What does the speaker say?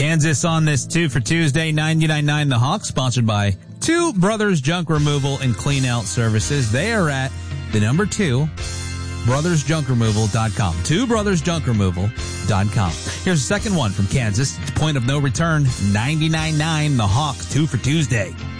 Kansas on this 2 for Tuesday, 99.9 The Hawk, sponsored by Two Brothers Junk Removal and Clean Out Services. They are at the number 2, brothersjunkremoval.com. twobrothersjunkremoval.com. Here's the second one from Kansas. It's Point of No Return, 99.9 The Hawk, 2 for Tuesday.